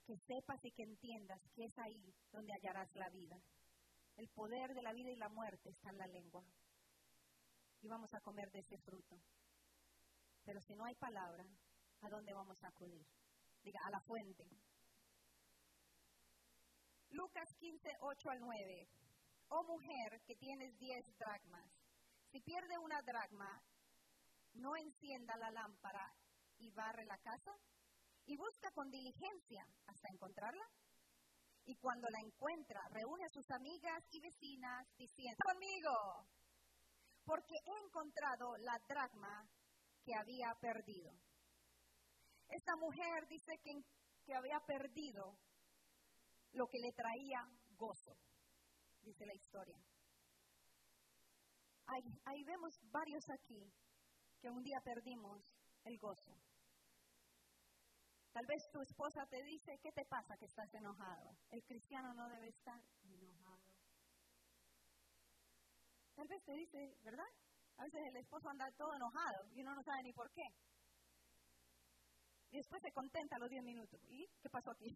que sepas y que entiendas que es ahí donde hallarás la vida. El poder de la vida y la muerte está en la lengua. Y vamos a comer de ese fruto. Pero si no hay palabra, ¿a dónde vamos a acudir? Diga, a la fuente. Lucas 15, 8 al 9. Oh mujer, que tienes 10 dracmas. Si pierde una dracma, ¿no encienda la lámpara y barre la casa? Y busca con diligencia hasta encontrarla. Y cuando la encuentra, reúne a sus amigas y vecinas diciendo, conmigo, porque he encontrado la dracma que había perdido. Esta mujer dice que había perdido lo que le traía gozo, dice la historia. Ahí vemos varios aquí que un día perdimos el gozo. Tal vez tu esposa te dice, ¿qué te pasa que estás enojado? El cristiano no debe estar enojado. Tal vez te dice, ¿verdad? A veces el esposo anda todo enojado y uno no sabe ni por qué. Y después se contenta a los 10 minutos. ¿Y qué pasó aquí?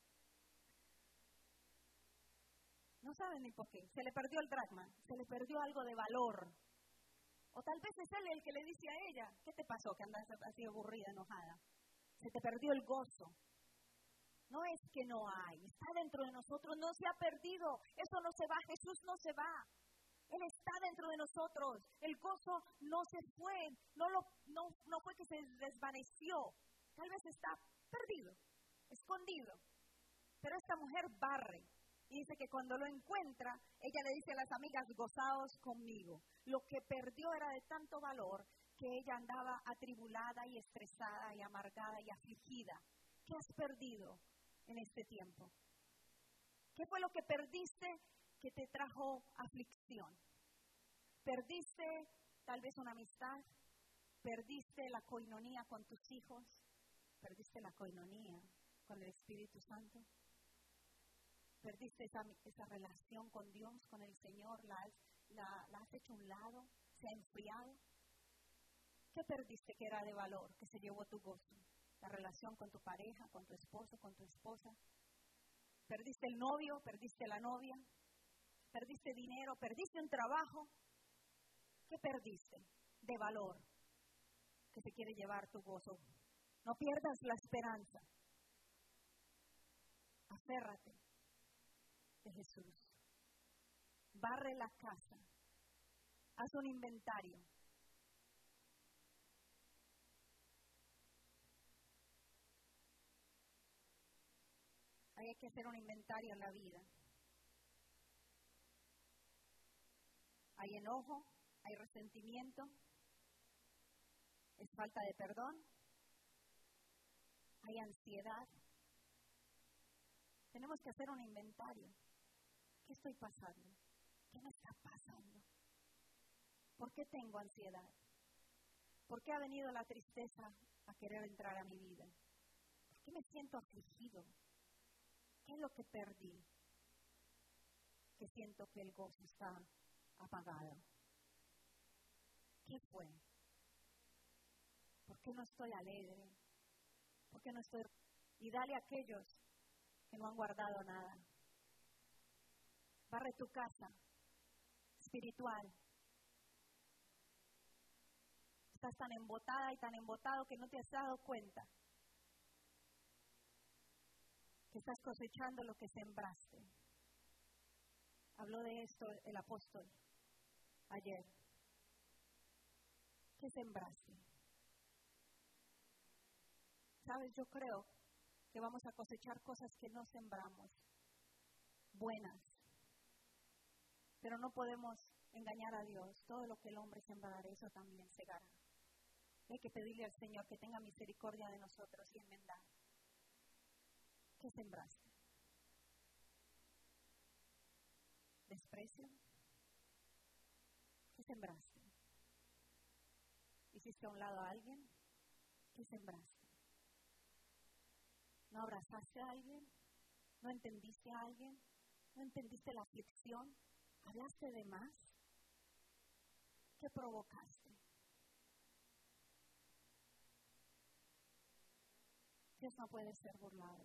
No saben ni por qué. Se le perdió el dracma, se le perdió algo de valor. O tal vez es él el que le dice a ella, ¿qué te pasó que andas así aburrida, enojada? Se te perdió el gozo. No es que no hay, está dentro de nosotros, no se ha perdido, eso no se va, Jesús no se va. Él está dentro de nosotros, el gozo no se fue, no fue que se desvaneció, tal vez está perdido, escondido. Pero esta mujer barre y dice que cuando lo encuentra, ella le dice a las amigas, gozaos conmigo. Lo que perdió era de tanto valor que ella andaba atribulada y estresada y amargada y afligida. ¿Qué has perdido en este tiempo? ¿Qué fue lo que perdiste que te trajo aflicción? ¿Perdiste tal vez una amistad? ¿Perdiste la coinonía con tus hijos? ¿Perdiste la coinonía con el Espíritu Santo? ¿Perdiste esa relación con Dios, con el Señor? ¿La has hecho a un lado? ¿Se ha enfriado? ¿Qué perdiste que era de valor, que se llevó tu gozo? La relación con tu pareja, con tu esposo, con tu esposa. ¿Perdiste el novio? ¿Perdiste la novia? ¿Perdiste dinero? ¿Perdiste un trabajo? ¿Qué perdiste de valor que se quiere llevar tu gozo? No pierdas la esperanza. Aférrate de Jesús. Barre la casa. Haz un inventario. Hay que hacer un inventario en la vida. Hay enojo, hay resentimiento, es falta de perdón, hay ansiedad. Tenemos que hacer un inventario. ¿Qué estoy pasando? ¿Qué me está pasando? ¿Por qué tengo ansiedad? ¿Por qué ha venido la tristeza a querer entrar a mi vida? ¿Por qué me siento afligido? ¿Qué es lo que perdí? Que siento que el gozo está apagado. ¿Qué fue? ¿Por qué no estoy alegre? ¿Por qué no estoy? Y dale a aquellos que no han guardado nada. Barre tu casa espiritual. Estás tan embotada y tan embotado que no te has dado cuenta que estás cosechando lo que sembraste. Habló de esto el apóstol ayer. ¿Qué sembraste? ¿Sabes? Yo creo que vamos a cosechar cosas que no sembramos, buenas. Pero no podemos engañar a Dios. Todo lo que el hombre sembrará, eso también segará. Hay que pedirle al Señor que tenga misericordia de nosotros y enmendar. ¿Qué sembraste? ¿Desprecio? ¿Qué sembraste? ¿Hiciste a un lado a alguien? ¿Qué sembraste? ¿No abrazaste a alguien? ¿No entendiste a alguien? ¿No entendiste la aflicción? ¿Hablaste de más? ¿Qué provocaste? Dios no puede ser burlado.